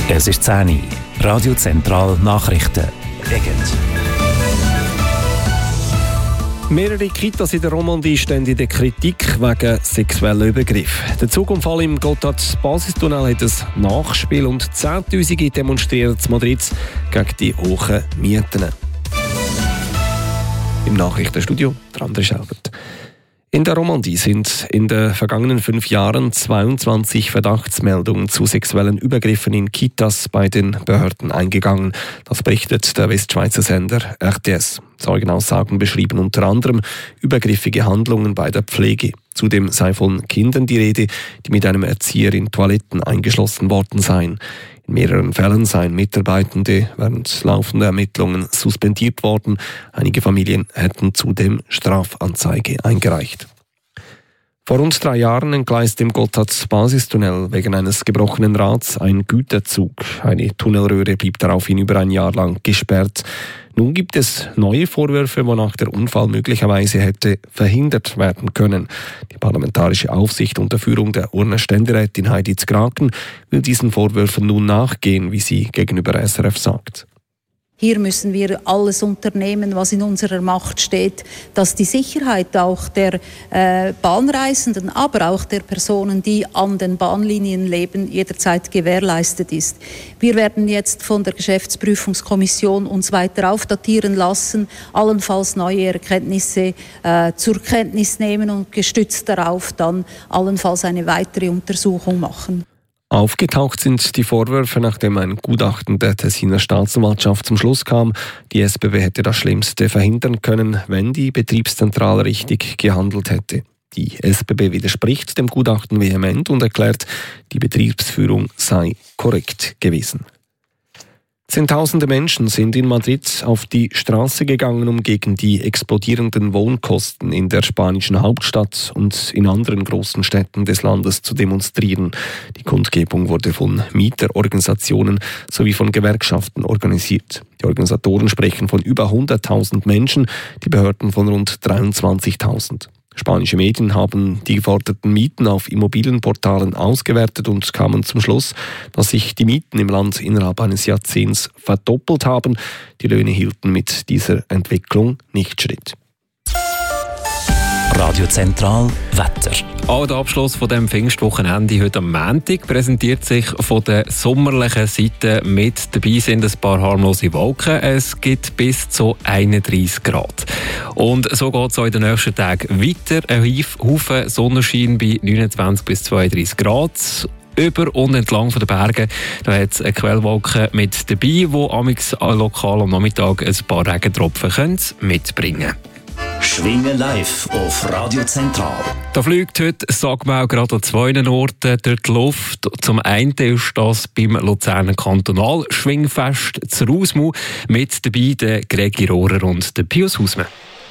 Es ist 10 Uhr. Radio Zentral Nachrichten. Regent. Mehrere Kitas in der Romandie stehen in der Kritik wegen sexueller Übergriffe. Der Zugunfall im Gotthard-Basistunnel hat ein Nachspiel und Zehntausende demonstrieren in Madrid gegen die hohen Mieten. Im Nachrichtenstudio André Schelbert. In der Romandie sind in den vergangenen 5 Jahren 22 Verdachtsmeldungen zu sexuellen Übergriffen in Kitas bei den Behörden eingegangen. Das berichtet der Westschweizer Sender RTS. Zeugenaussagen beschrieben unter anderem übergriffige Handlungen bei der Pflege. Zudem sei von Kindern die Rede, die mit einem Erzieher in Toiletten eingeschlossen worden seien. In mehreren Fällen seien Mitarbeitende während laufender Ermittlungen suspendiert worden. Einige Familien hätten zudem Strafanzeige eingereicht. Vor rund 3 Jahren entgleiste im Gotthard-Basistunnel wegen eines gebrochenen Rads ein Güterzug. Eine Tunnelröhre blieb daraufhin über ein Jahr lang gesperrt. Nun gibt es neue Vorwürfe, wonach der Unfall möglicherweise hätte verhindert werden können. Die parlamentarische Aufsicht unter Führung der Urner Ständerätin Heidi Zgraken will diesen Vorwürfen nun nachgehen, wie sie gegenüber SRF sagt. Hier müssen wir alles unternehmen, was in unserer Macht steht, dass die Sicherheit auch der Bahnreisenden, aber auch der Personen, die an den Bahnlinien leben, jederzeit gewährleistet ist. Wir werden jetzt von der Geschäftsprüfungskommission uns weiter aufdatieren lassen, allenfalls neue Erkenntnisse zur Kenntnis nehmen und gestützt darauf dann allenfalls eine weitere Untersuchung machen. Aufgetaucht sind die Vorwürfe, nachdem ein Gutachten der Tessiner Staatsanwaltschaft zum Schluss kam, die SBB hätte das Schlimmste verhindern können, wenn die Betriebszentrale richtig gehandelt hätte. Die SBB widerspricht dem Gutachten vehement und erklärt, die Betriebsführung sei korrekt gewesen. Zehntausende Menschen sind in Madrid auf die Straße gegangen, um gegen die explodierenden Wohnkosten in der spanischen Hauptstadt und in anderen großen Städten des Landes zu demonstrieren. Die Kundgebung wurde von Mieterorganisationen sowie von Gewerkschaften organisiert. Die Organisatoren sprechen von über 100.000 Menschen, die Behörden von rund 23.000. Spanische Medien haben die geforderten Mieten auf Immobilienportalen ausgewertet und kamen zum Schluss, dass sich die Mieten im Land innerhalb eines Jahrzehnts verdoppelt haben. Die Löhne hielten mit dieser Entwicklung nicht Schritt. Radio Zentral Wetter. Auch der Abschluss von dem Pfingstwochenende heute am Montag präsentiert sich von der sommerlichen Seite. Mit dabei sind ein paar harmlose Wolken. Es gibt bis zu 31 Grad. Und so geht es auch in den nächsten Tagen weiter. Ein Haufen Sonnenschein bei 29 bis 32 Grad. Über und entlang von den Bergen da hat es eine Quellwolke mit dabei, die amigs lokal am Nachmittag ein paar Regentropfen mitbringen können. Schwingen live auf Radio Zentral. Da fliegt heute, sagen wir auch gerade an 2 Orten durch die Luft. Zum einen ist das beim Luzerner Kantonal-Schwingfest zu Rausmu. Mit dabei der Gregi Rohrer und der Pius Hausmann.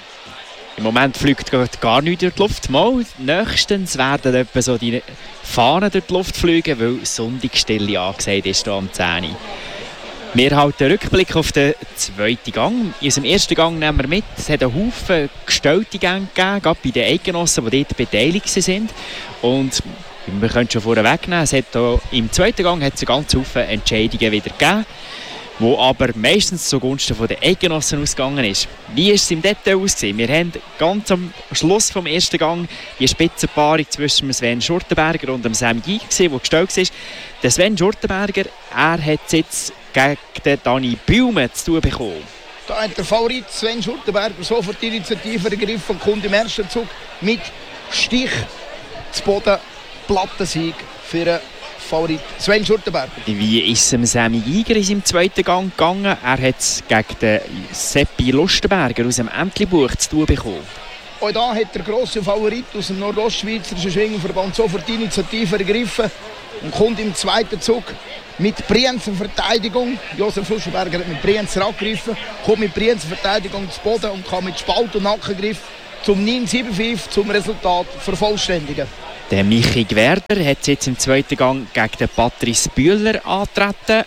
Im Moment fliegt gar nichts durch die Luft. Mal nächstens werden etwa so die Fahnen durch die Luft fliegen, weil Sonntagsstille angesagt ist hier am 10 Uhr. Wir halten einen Rückblick auf den 2. Gang. In unserem 1. Gang nehmen wir mit, es hat einen Haufen gestellte Gänge gegeben, gerade bei den Eidgenossen, die dort beteiligt sind. Und wir können schon vorwegnehmen, es hat auch im 2. Gang hat es einen ganzen Haufen Entscheidungen wieder gegeben, wo aber meistens zugunsten der Eidgenossen ausgegangen ist. Wie ist es im Detail ausgesehen? Wir haben ganz am Schluss vom 1. Gang die Spitzenpaarung zwischen Sven Schurtenberger und Sam Giger gesehen, die gestellt ist. Der Sven Schurtenberger, er hat jetzt gegen den Dani Baume zu tun bekommen. Da hat der Favorit Sven Schurtenberger sofort die Initiative ergriffen und kommt im ersten Zug mit Stich zu Boden. Plattensieg für den Favorit Sven Schurtenberger. Wie ist es Sammy Giger in seinem 2. Gang gegangen? Er hat es gegen den Seppi Lustenberger aus dem Entlebuch zu tun bekommen. Auch da hat der grosse Favorit aus dem Nordostschweizerischen Schwingenverband sofort die Initiative ergriffen und kommt im 2. Zug mit Brienzer Verteidigung. Josef Lustenberger hat mit Brienzer angegriffen, kommt mit Brienzer Verteidigung zu Boden und kann mit Spalt- und Nackengriff zum 9-7-5 zum Resultat vervollständigen. Der Michi Gwerder hat jetzt im 2. Gang gegen den Patrice Bühler angetreten.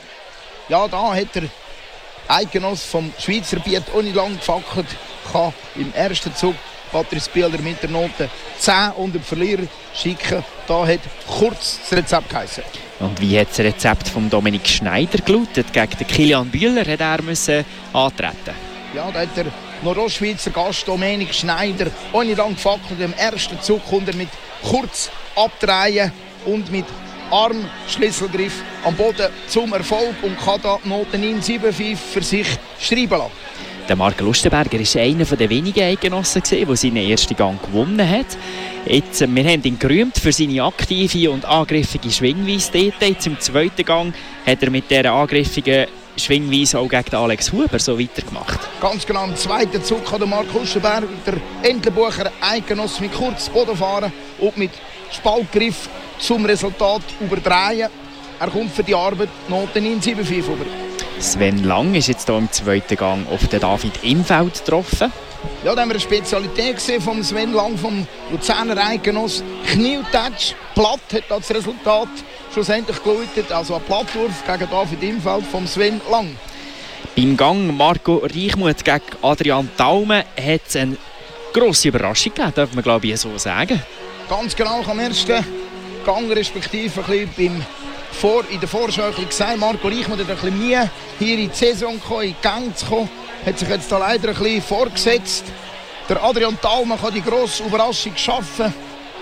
Ja, da hat der Eidgenoss vom Schweizer Biet ohne lang gefackelt, kann im ersten Zug Patrice Bieler mit der Note 10 und dem Verlierer schicken. Da hat kurz das Rezept geheißen. Und wie hat das Rezept von Dominik Schneider gelautet? Gegen den Kilian Bühler hat er müssen antreten. Ja, da hat der Nordostschweizer Gast Dominik Schneider ohne lang gefackelt. Im ersten Zug kommt er mit kurz abdrehen und mit Armschlüsselgriff am Boden zum Erfolg und kann da Note 9,75 für sich schreiben lassen. Der Marco Lustenberger war einer der wenigen Eidgenossen, der seinen ersten Gang gewonnen hat. Jetzt, wir haben ihn gerühmt für seine aktive und angriffige Schwingweise dort. Jetzt im zweiten Gang hat er mit dieser angriffigen Schwingweise auch gegen Alex Huber so weitergemacht. Ganz genau, im zweiten Zug kann der Marco Lustenberger, der Entlebucher Eidgenosse mit kurz Boden fahren und mit Spaltgriff zum Resultat überdrehen. Er kommt für die Arbeit Note 9,75 über. Sven Lang ist jetzt hier im zweiten Gang auf den David Imfeld getroffen. Ja, da haben wir eine Spezialität gesehen von Sven Lang, vom Luzerner Eidgenoss. Knieltatsch, platt hat das Resultat schlussendlich geläutet. Also ein Plattwurf gegen David Imfeld von Sven Lang. Beim Gang Marco Reichmuth gegen Adrian Thalme hat es eine grosse Überraschung gegeben, darf man glaube ich so sagen. Ganz genau, am ersten Gang respektive ein bisschen in der Vorschau gesagt, Marco Reichmuth hat ein bisschen Mühe, hier in die Saison gekommen, in die Gang zu kommen. Hat sich jetzt da leider ein bisschen vorgesetzt. Der Adrian Thalme kann die grosse Überraschung schaffen.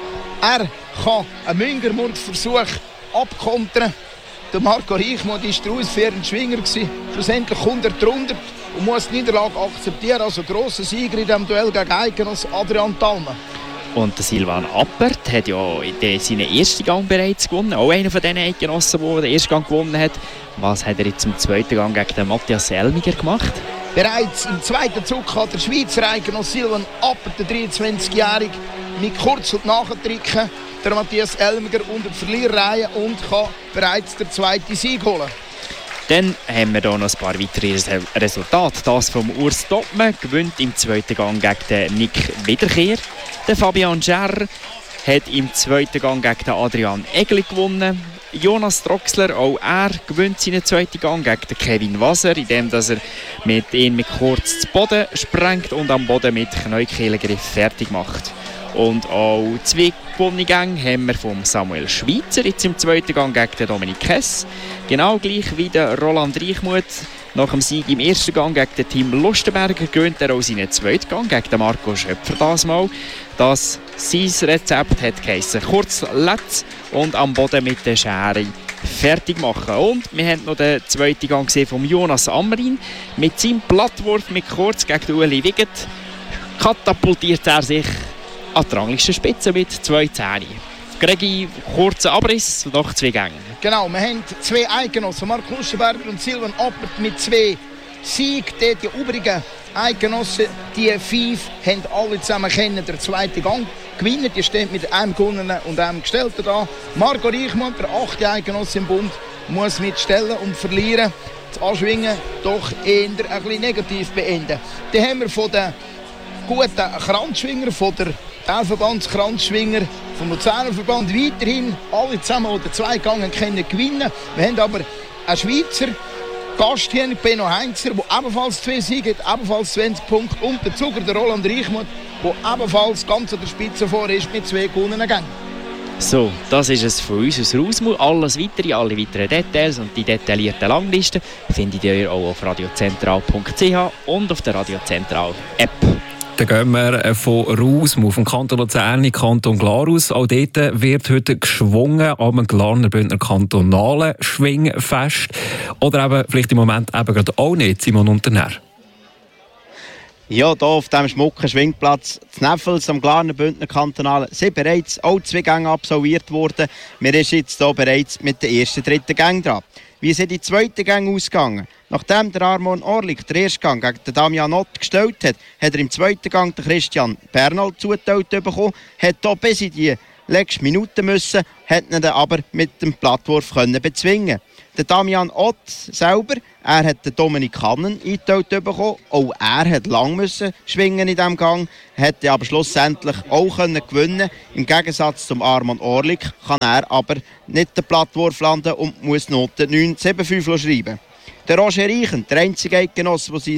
Er kann einen Müngermund-Versuch abkontern. Der Marco Reichmuth war der ausführende Schwinger. Schlussendlich kommt er drunter und muss die Niederlage akzeptieren. Also grosser Sieger in diesem Duell gegen Eidgenoss Adrian Thalme. Und der Silvan Appert hat ja seinen ersten Gang bereits gewonnen. Auch einer von den Eidgenossen, der den ersten Gang gewonnen hat. Was hat er jetzt im zweiten Gang gegen den Matthias Elmiger gemacht? Bereits im zweiten Zug hat der Schweizer Eidgenoss Silvan Appert, der 23-Jährige, mit kurz und nachdrücken der Matthias Elmiger unter die Verlierreihe und kann bereits den zweiten Sieg holen. Dann haben wir hier noch ein paar weitere Resultate. Das vom Urs Doppmann gewinnt im zweiten Gang gegen den Nick Wiederkehr. Der Fabian Scherr hat im zweiten Gang gegen den Adrian Egli gewonnen. Jonas Troxler, auch er gewinnt seinen zweiten Gang gegen den Kevin Wasser, indem er ihn mit kurz zu Boden sprengt und am Boden mit Knäuelgriff fertig macht. Und auch zwei gewonnene Gänge haben wir vom Samuel Schweitzer, jetzt im zweiten Gang gegen den Dominik Hess. Genau gleich wie der Roland Reichmuth. Nach dem Sieg im ersten Gang gegen den Tim Lustenberger gewinnt er auch seinen zweiten Gang gegen den Marco Schöpfer das Mal. Sein Rezept hat geheissen, kurz Letz und am Boden mit der Schere fertig machen. Und wir haben noch den zweiten Gang gesehen von Jonas Amrin. Mit seinem Plattwurf mit kurz gegen den Ueli Wiget katapultiert er sich an die Ranglistenspitze mit 2,10. Gregi, kurzer Abriss nach 2 Gängen. Genau, wir haben 2 Eidgenossen, Marco Lustenberger und Silvan Appert mit 2 Siegen. Die übrigen Eidgenossen, die 5, haben alle zusammen den zweiten Gang gewinnen. Die stehen mit einem gewonnenen und einem gestellten da. Marco Reichmuth, der 8. Eidgenosse im Bund, muss mit Stellen und Verlieren das Anschwingen doch eher ein bisschen negativ beenden. Dann haben wir von den guten Kranzschwinger, von der Teilverbandskranzschwinger vom Luzerner Verband weiterhin alle zusammen oder 2 Gänge können gewinnen. Wir haben aber einen Schweizer Gast hier, Benno Heinzer, der ebenfalls 2 Siege hat, ebenfalls 20 Punkte. Und der Zuger, der Roland Reichmuth, der ebenfalls ganz an der Spitze vor ist mit 2 gewonnenen Gängen. So, das ist es von uns aus Rausmau. Alle weiteren Details und die detaillierten Langlisten findet ihr auch auf radiozentral.ch und auf der Radiozentral App. Dann gehen wir von Rausmau, vom Kanton Luzern in Kanton Glarus. Auch dort wird heute geschwungen am Glarner Bündner kantonalen Schwingfest. Oder eben vielleicht im Moment eben gerade auch nicht, Simon Unternär. Ja, hier auf diesem schmucken Schwingplatz zu Neffels am Glarner Bündner Kantonalen sind bereits auch 2 Gänge absolviert worden. Wir sind jetzt hier bereits mit den ersten 3. Gängen dran. Wie sind die zweiten Gänge ausgegangen? Nachdem der Armon Orlik den ersten Gang gegen den Damian Ott gestellt hat, hat er im zweiten Gang den Christian Bernal zugeteilt bekommen, hat hier bis in die letzten Minuten müssen, hat ihn dann aber mit dem Plattwurf bezwingen. Der Damian Ott selber, er hat den Dominik Hannen eingeteilt bekommen. Auch er hat lang müssen schwingen in diesem Gang, hat aber schlussendlich auch gewinnen. Im Gegensatz zum Armon Orlik kann er aber nicht den Plattwurf landen und muss Note 9,75 schreiben. Der Roger Reichen, der einzige Eidgenosse, der seinen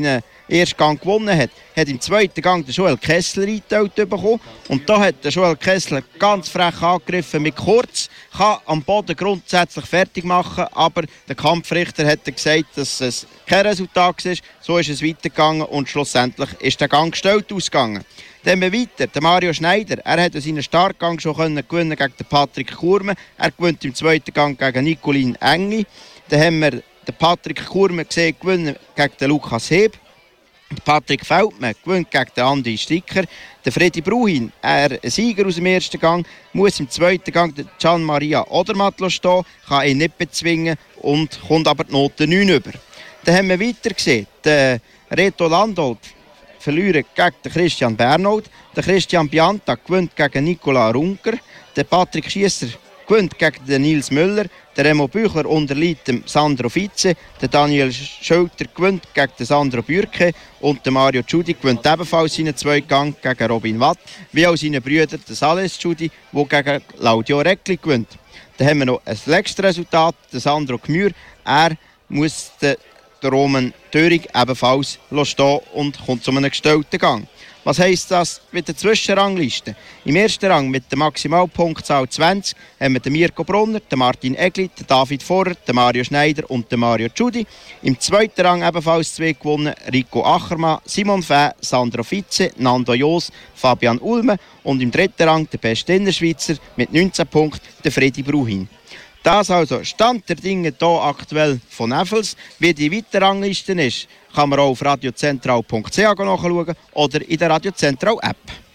ersten Gang gewonnen hat, hat im zweiten Gang der Joel Kessler eingeteilt bekommen. Und da hat der Joel Kessler ganz frech angegriffen mit kurz, kann am Boden grundsätzlich fertig machen, aber der Kampfrichter hat gesagt, dass es kein Resultat war. So ist es weitergegangen und schlussendlich ist der Gang gestellt ausgegangen. Dann haben wir weiter, der Mario Schneider. Er hat in seinem Startgang schon gewinnen gegen den Patrick Kurme. Er gewinnt im zweiten Gang gegen Nicolin Engli. Dann haben wir den Patrick Kurme gesehen gewinnen gegen den Lukas Heb. Patrick Feldmann gewinnt gegen den Andi Sticker. Der Freddy Bruhin, ein Sieger aus dem ersten Gang, muss im zweiten Gang den Gian Maria Odermatt stehen, kann ihn nicht bezwingen und kommt aber die Note 9 über. Dann haben wir weiter gesehen, der Reto Landolt verlieren gegen den Christian Bernold. Der Christian Bianta gewinnt gegen Nicola Runker. Der Patrick Schiesser gewinnt gegen den Nils Müller. Der Remo Büchler unterliegt dem Sandro Vize. Der Daniel Schulter gewinnt gegen den Sandro Bürke. Und der Mario Tschudi gewinnt ebenfalls seinen Zweitgang gegen Robin Watt. Wie auch seine Brüder, der Sales Tschudi, der gegen Claudio Reckli gewinnt. Dann haben wir noch ein letztes Resultat. Der Sandro Gmür. Er muss den Roman Törig ebenfalls stehen und kommt zu einem gestellten Gang. Was heisst das mit der Zwischenrangliste? Im ersten Rang mit der Maximalpunktzahl 20 haben wir den Mirko Brunner, den Martin Egli, den David Vorrer, den Mario Schneider und den Mario Tschudi. Im zweiten Rang ebenfalls 2 gewonnen, Rico Achermann, Simon Fäh, Sandro Vize, Nando Jos, Fabian Ulme und im dritten Rang der beste Innerschweizer mit 19 Punkten, der Freddy Bruhin. Das also Stand der Dinge hier aktuell von Neffels. Wie die weitere Rangliste ist, kann man auch auf radiozentral.ch nachschauen oder in der Radio Zentral App.